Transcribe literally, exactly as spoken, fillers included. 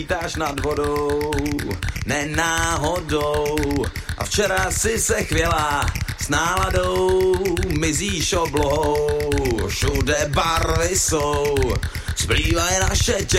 lítáš nad vodou, ne náhodou. A včera si se chvěla s náladou, mizíš oblohou, všude barvy jsou, zblívají naše těla.